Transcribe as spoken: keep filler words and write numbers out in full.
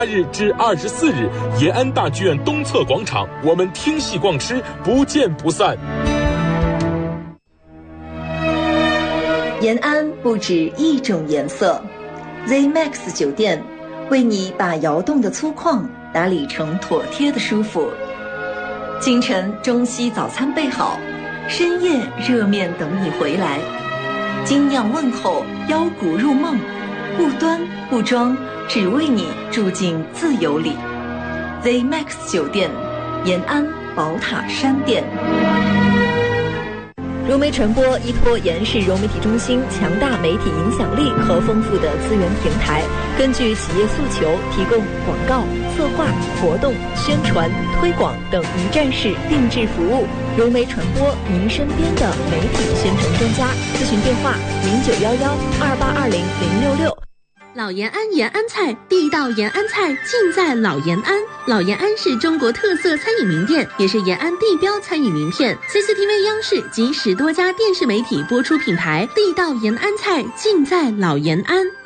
日至二十四日，延安大剧院东侧广场，我们听戏逛吃，不见不散。 延安不止一种颜色 ，Z Max 酒店为你把窑洞的粗犷打理成妥帖的舒服。清晨中西早餐备好，深夜热面等你回来。精酿问候，腰鼓入梦，不端不装，只为你住进自由里。Z Max 酒店，延安宝塔山店。 融媒传播依托延世融媒体中心强大媒体影响力和丰富的资源平台，根据企业诉求，提供广告、策划、活动、宣传、推广等一站式定制服务。融媒传播，您身边的媒体宣传专家。咨询电话：零九幺幺二八二零零六六。 老延安延安菜，地道延安菜尽在老延安。老延安是中国特色餐饮名店，也是延安地标餐饮名片。C C T V 央视及十多家电视媒体播出品牌，地道延安菜尽在老延安。